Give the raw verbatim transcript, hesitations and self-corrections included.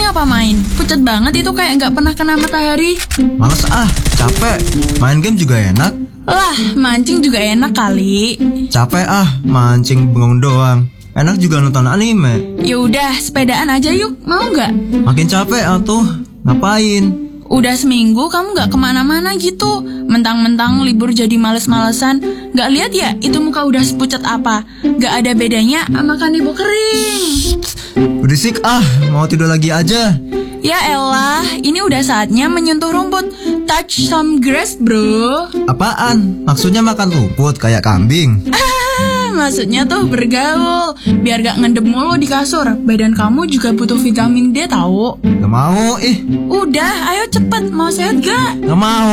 apa main? Pucat banget itu kayak nggak pernah kena matahari. Males ah, capek. Main game juga enak. Lah, mancing juga enak kali. Capek ah, mancing bengong doang. Enak juga nonton anime. Ya udah, sepedaan aja yuk, mau nggak? Makin capek atuh. Ngapain? Udah seminggu kamu nggak kemana-mana gitu. Mentang-mentang libur jadi males-malesan. Nggak lihat ya itu muka udah sepucat apa. Nggak ada bedanya sama kanebo kering. Berisik ah, mau tidur lagi aja. Ya elah, ini udah saatnya menyentuh rumput. Touch some grass bro. Apaan? Maksudnya makan rumput kayak kambing? Ah, maksudnya tuh bergaul. Biar gak ngendep mulu di kasur. Badan kamu juga butuh vitamin D tahu. Gak mau ih. Udah, ayo cepet. Mau sehat gak? Gak mau.